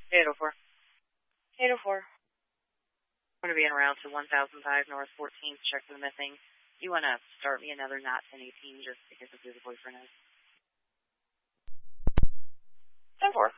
804. 804. I'm going to be en route to 1005 North 14th. Check for the missing. You want to start me another not 1018 just because of who the boyfriend is? 10-4.